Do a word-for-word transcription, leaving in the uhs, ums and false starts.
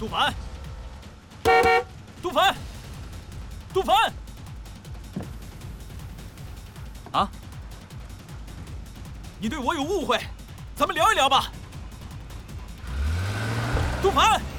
杜凡，杜凡，杜凡！ 啊？ 你对我有误会，咱们聊一聊吧。杜凡。